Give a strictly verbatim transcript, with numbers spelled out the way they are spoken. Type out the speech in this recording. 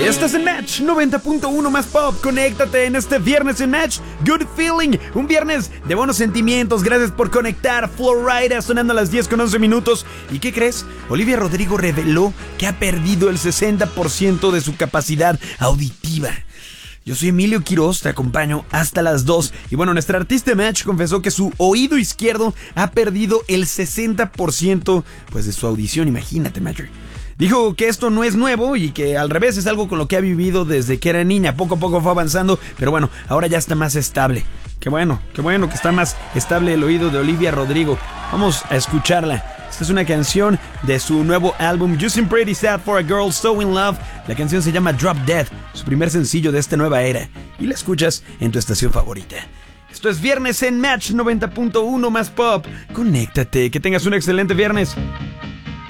Estás en Match noventa punto uno más pop. Conéctate en este viernes en Match. Good feeling. Un viernes de buenos sentimientos. Gracias por conectar. Florida sonando a las diez con once minutos. ¿Y qué crees? Olivia Rodrigo reveló que ha perdido el sesenta por ciento de su capacidad auditiva. Yo soy Emilio Quiroz, te acompaño hasta las dos. Y bueno, nuestra artista de Match confesó que su oído izquierdo ha perdido el sesenta por ciento pues, de su audición. Imagínate, Matcher. Dijo que esto no es nuevo y que al revés es algo con lo que ha vivido desde que era niña. Poco a poco fue avanzando, pero bueno, ahora ya está más estable. Qué bueno, qué bueno que está más estable el oído de Olivia Rodrigo. Vamos a escucharla. Esta es una canción de su nuevo álbum You Seem Pretty Sad for a Girl So In Love. La canción se llama Drop Dead, su primer sencillo de esta nueva era. Y la escuchas en tu estación favorita. Esto es Viernes en Match noventa punto uno más pop. Conéctate, que tengas un excelente viernes.